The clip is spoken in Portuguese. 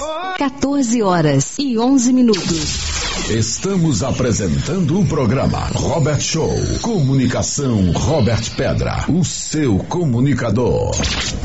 14h11. Estamos apresentando o programa Robert Show. Comunicação Robert Pedra, o seu comunicador.